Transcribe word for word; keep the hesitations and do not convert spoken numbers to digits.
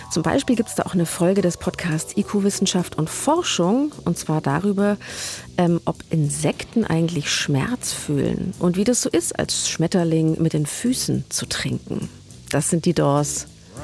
Zum Beispiel gibt es da auch eine Folge des Podcasts I Q Wissenschaft und Forschung, und zwar darüber, ähm, ob Insekten eigentlich Schmerz fühlen und wie das so ist, als Schmetterling mit den Füßen zu trinken. Das sind die Doors